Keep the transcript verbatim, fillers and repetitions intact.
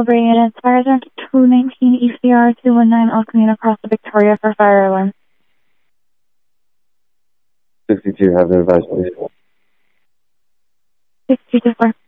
Tilbury units, fire zone two nineteen E C R two one nine, all coming across the Victoria for fire alarm. sixty-two, have the advice, please. sixty-two,